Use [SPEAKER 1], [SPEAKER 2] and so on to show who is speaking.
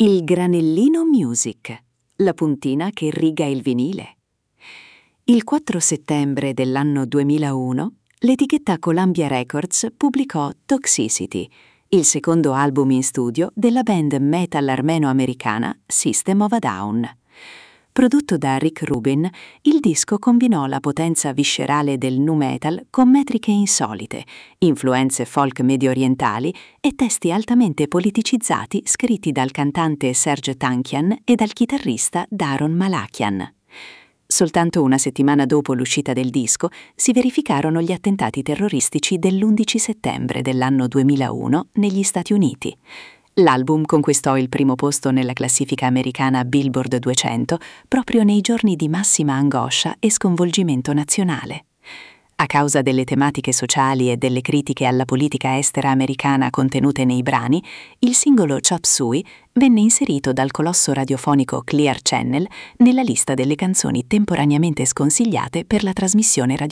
[SPEAKER 1] Il granellino music, la puntina che riga il vinile. Il 4 settembre dell'anno 2001, l'etichetta Columbia Records pubblicò Toxicity, il secondo album in studio della band metal armeno-americana System of a Down. Prodotto da Rick Rubin, il disco combinò la potenza viscerale del nu metal con metriche insolite, influenze folk medio-orientali e testi altamente politicizzati scritti dal cantante Serj Tankian e dal chitarrista Daron Malakian. Soltanto una settimana dopo l'uscita del disco si verificarono gli attentati terroristici dell'11 settembre dell'anno 2001 negli Stati Uniti. L'album conquistò il primo posto nella classifica americana Billboard 200 proprio nei giorni di massima angoscia e sconvolgimento nazionale. A causa delle tematiche sociali e delle critiche alla politica estera americana contenute nei brani, il singolo Chop Suey venne inserito dal colosso radiofonico Clear Channel nella lista delle canzoni temporaneamente sconsigliate per la trasmissione radiofonica.